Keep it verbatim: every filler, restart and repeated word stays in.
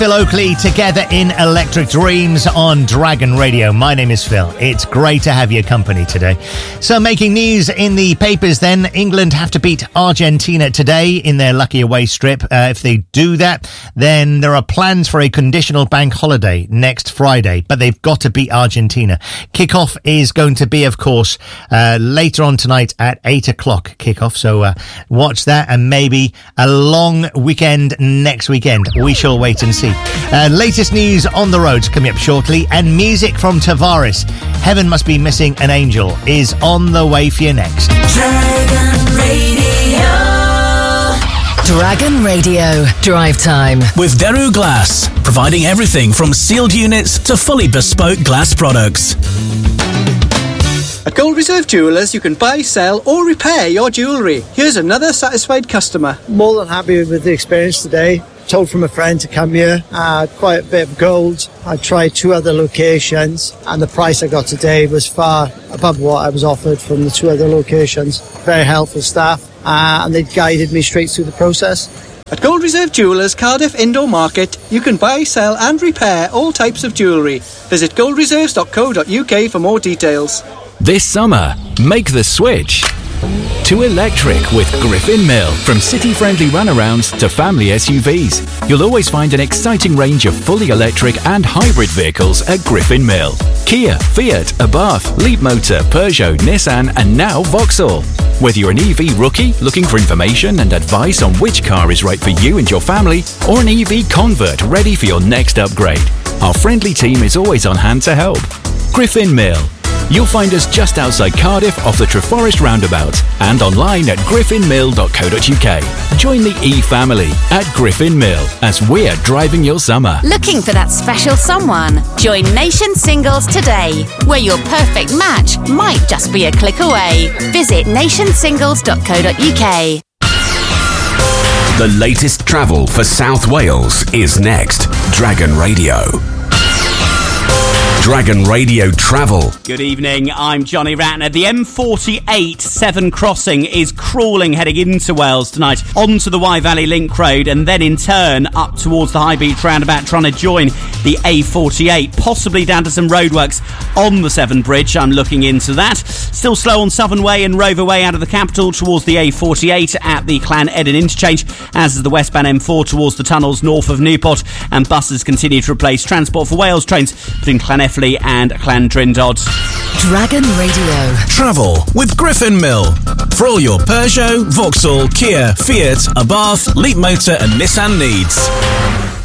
Phil Oakley together in Electric Dreams on Dragon Radio. My name is Phil. It's great to have your company today. So making news in the papers then, England have to beat Argentina today in their lucky away strip. Uh, if they do that, then there are plans for a conditional bank holiday next Friday, but they've got to beat Argentina. Kickoff is going to be, of course, uh, later on tonight at eight o'clock kickoff. So uh, watch that, and maybe a long weekend next weekend. We shall wait and see. Uh, latest news on the roads coming up shortly, and music from Tavares. Heaven Must Be Missing an Angel is on the way for you next. Dragon Radio. Dragon Radio Drive Time with Deru Glass, providing everything from sealed units to fully bespoke glass products. At Gold Reserve Jewellers, you can buy, sell or repair your jewellery. Here's another satisfied customer. More than happy with the experience today. Told from a friend to come here. I had quite a bit of gold. I tried two other locations, and the price I got today was far above what I was offered from the two other locations. Very helpful staff, uh, and they guided me straight through the process. At Gold Reserve Jewellers, Cardiff Indoor Market, you can buy, sell and repair all types of jewellery. Visit gold reserves dot co dot uk for more details. This summer, make the switch to electric with Griffin Mill. From city-friendly runarounds to family S U Vs, you'll always find an exciting range of fully electric and hybrid vehicles at Griffin Mill. Kia, Fiat, Abarth, Leapmotor, Peugeot, Nissan and now Vauxhall. Whether you're an E V rookie looking for information and advice on which car is right for you and your family, or an E V convert ready for your next upgrade, our friendly team is always on hand to help. Griffin Mill. You'll find us just outside Cardiff off the Treforest roundabout and online at griffin mill dot co dot uk. Join the E-family at Griffin Mill as we're driving your summer. Looking for that special someone? Join Nation Singles today, where your perfect match might just be a click away. Visit nation singles dot co dot uk. The latest travel for South Wales is next. Dragon Radio. Dragon Radio Travel. Good evening, I'm Johnny Ratner. The M forty-eight Severn Crossing is crawling heading into Wales tonight, onto the Wye Valley Link Road, and then in turn up towards the High Beach roundabout, trying to join the A forty-eight, possibly down to some roadworks on the Severn Bridge. I'm looking into that. Still slow on Southern Way and Rover Way out of the capital towards the A forty-eight at the Clan Eden interchange, as is the westbound M four towards the tunnels north of Newport, and buses continue to replace Transport for Wales trains between Llanelli and Llandrindod. Dragon Radio. Travel with Griffin Mill. For all your Peugeot, Vauxhall, Kia, Fiat, Abarth, Leapmotor and Nissan needs.